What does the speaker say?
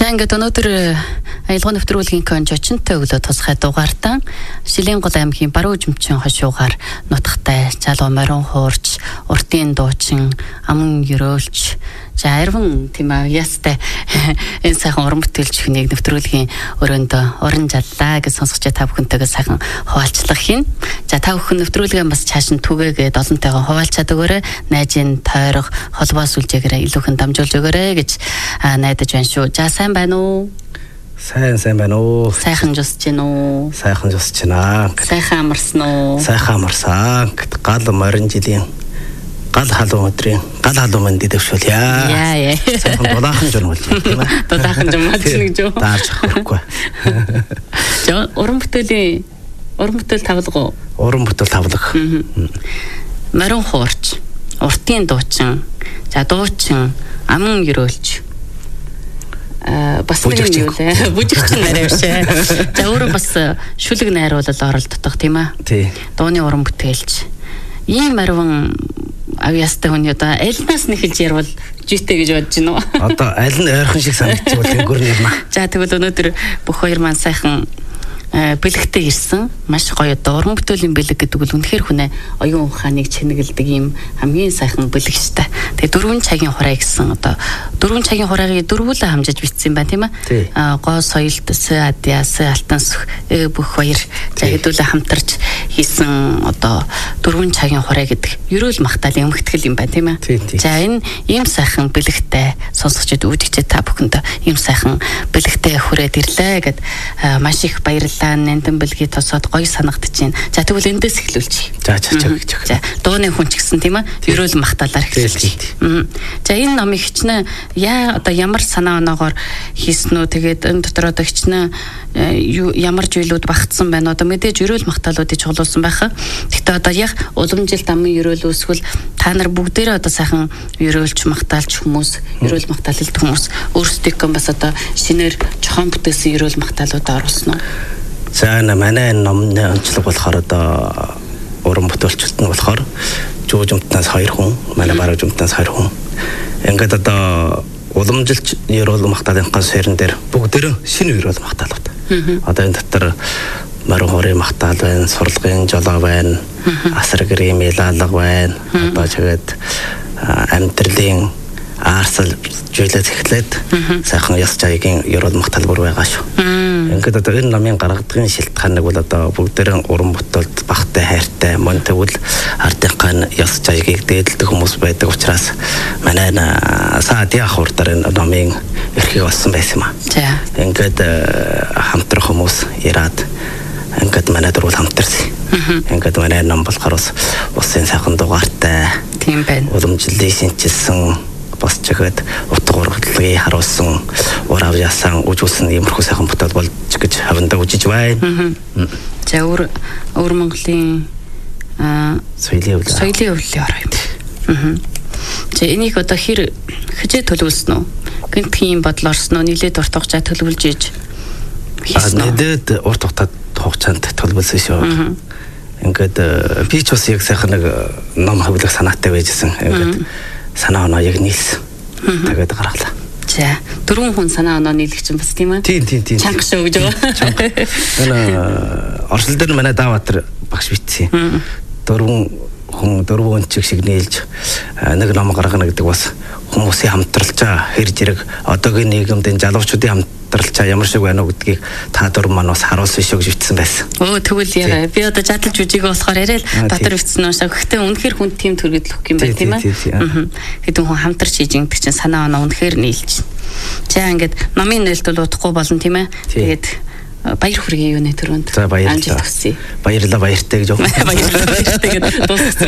За ингээд өнөөдөр аялал нэвтрүүлгийн конж очинтой өглөө тусгай дугаартаа Шилэнгол аймгийн Баруун Жимчин хошуугаар нутагтай залуу морин хуурч, уртын дуучин, аман ерөөлч за арван тийм ястай энэ сайхан уран бүтээлч хүнийг нэвтрүүлгийн өрөөндөө уран жаллаа гэж сонсгож та бүхэнтэйгээ сайхан хуваалцлах хийн. За та бүхэн нэвтрүүлгээ бас цааш нь түгээгээд олонтойгоо хуваалцаад өгөөрэй. Найжийн тойрог холбоос үлжээгээрээ илүүхэн дамжуулж өгөөрэй гэж найдаж байна шүү. За сайн байна уу? Сайн байна уу? Сайхан жусч гин үү? Сайхан жусч гинэ. Сайхан амарсан уу? Сайхан амарсан. Гал морин жилийн гал халуун өдрийн гал халуун мэнд дэвшүүлье. Яа. Сайхан дулаахан журмалж байна тийм ээ. Дулаахан журмалж нэг жоо. Даарч хөрөхгүй. За уран бүтээл тавлага. Уран бүтээл тавлага. Морин хуурч, уртын дуучин, за дуучин, аман ерөөлч. Бас нэг юм лээ. Бүжигчин нарай бишээ. За өөрөө бас шүлэг найруулал оролддог тийм ээ. Тий. Дууны уран бүтээлч. Ийм арван авьяастай хүн одоо альнаас нь эхэлж ярвал житэй гэж бодож байна уу? Одоо аль нь ойрхон шиг санагдчих бол гүр нэрмэ. За тэгвэл өнөөдөр бүх хоёр маань сайхан бэлэгтэй ирсэн. Маш гоё одоо уран бүтээлийн бэлэг гэдэг бол үнэхээр хүнээ оюун ухааныг чэнэгэлдэг юм хамгийн сайхан бэлэгчтэй. Тэгээ 4 цагийн хураа гэсэн одоо 4 цагийн хураагийг дөрвөлөө хамжиж бичсэн байна тийм ээ. Гоо соёлт Адиас алтан бүх хоёр за хэдүүлээ хамтарч хийсэн одоо 4 цагийн хураа гэдэг ерөөл махтаалын өмгтгэл юм байна тийм ээ. За энэ ийм сайхан бэлэгтэй сонсогчд үүдэгчээ та бүхэнд ийм сайхан бэлэгтэй хүрээд ирлээ гэд маш их баярлалаа. Нэнтэн бэлгийг тосоод гоё санагдчихээн. За тэгвэл эндээс эхлүүлчихье. За дууны хүн ч гэсэн тийм ээ. Ерөөл махталаар эхлүүлчихье. За энэ номыг хичнээн одоо ямар санаа оноогоор хийсэн үү? Тэгээд энэ дотор одоо хичнээн ямар зүйлүүд багтсан байна. Одоо мэдээж ерөөл махталуудыг чоглуулсан байхаа. Гэхдээ одоо яг уламжилт амын ерөөл үүсвэл та нар бүгдээрээ одоо сайхан ерөөлч махтаалч хүмүүс, ерөөл махтаалт хүмүүс өөрсдөө бас одоо шинээр жохон бүтээсэн ерөөл махтаалуудаа оруулсан уу? За манай номны онцлог болохоор одоо уран бүтээлчд нь болохоор Жуужимтнаас 2 хүн, манай Баруун Жимтнаас 2 хүн. Ингээд одоо уламжилч ерөөл махтаалын сэрэн дээр бүгдээрээ шинэ ерөөл махтаалууд. Одоо энэ дотор морин хуурын махтаал байна, сурлагын жолоо байна, асар гэрийн мэлалга байна. Одоо чигээд амьдралын арсал зүйлээс эхлээд сайхан яс чаягийн ерөөл махтаал бүр байгаа шүү. Ингээд одоо энэ номын гаргадгийн шилтгааныг бол одоо бүгдээрээ уран бүтээлд багтай хайртай мөн тэгвэл ардынхаа яс чаягийг дээдэлдэг хүмүүс байдаг учраас манай саадын хурдар энэ номын эрхийг олсон байсан юм аа. Ингээд хамтрах хүмүүс ираад ингээд манай дөрвөл хамтарсан. Ингээд манай ном болохоор усын сайхан дугаартай. Тийм байна. Уламжлалыг шинжилсэн бас чихэд утга ургадлагыг харуулсан урав ясан үжүүлсэн иймэрхүү сайхан бүтээл болж гэж хавьдаа үжиж байна. За өөр Монголын соёлын өвлөлийн ороо юм. За энийг одоо хизээ төлөвлөсөн үү? Гэнтхийн бодол орсон уу? Нийлээд урт хугацаа төлөвлөж ийж хийсэн үү? Нийлээд урт хугацаанд төлөвлөсөн шүү. Ингээд би ч бас яг сайхан нэг ном хавлах санаатай байжсэн. Ингээд санаа оноо яг нийлсэн. Тэгээд гаргалаа. За 4 хүн санаа оноо нийлэх юм бас тийм ээ. Тийм. Чанга шүү гэж байгаа. Энэ оршил дээр манай Даавбатар багш бичсэн. 4 чиг шиг нийлж нэг ном гаргана гэдэг бас хүмүүсийн хамтралчаа хэр зэрэг одоогийн нийгэмд залуучуудын хамтралчаа ямар шиг байна уу гэдгийг та дөрв маань бас харуулсан шүү гэж бичсэн байсан. Тэгвэл яа би одоо жадалж үжигээ болохоор яриад дотор бичсэн уушаа. Гэхдээ үнэхээр хүн тийм төрөглөх юм байна тийм ээ. Хэдэн хүн хамтарч хийж ингэдэг чинь санаа оноо үнэхээр нийлж. За ингээд номын нээлт бол удахгүй болно тийм ээ. Тэгээд баяр хүргэе юуны төрөнд. За баярлалаа. Баярлалаа баяртай гэж. Баярлалаа баяртай гэдэг дууссан.